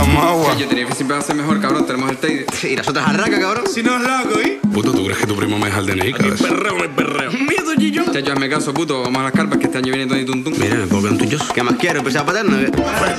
echamos agua. Yo tenía que siempre va a ser mejor, cabrón. Tenemos el Teide. Y las otras arracas, cabrón. Si no es loco, ¿y? Puto, ¿tú crees que tu primo me deja el DNI, cabrón? Perreo, no hay perreo. Miedo, Gillo. Chacho, hazme caso, puto. Vamos a las carpas que este año viene todo y tuntum. Mira, me puedo quedar un tuyo. ¿Qué más quiero? ¿Pesado paterno?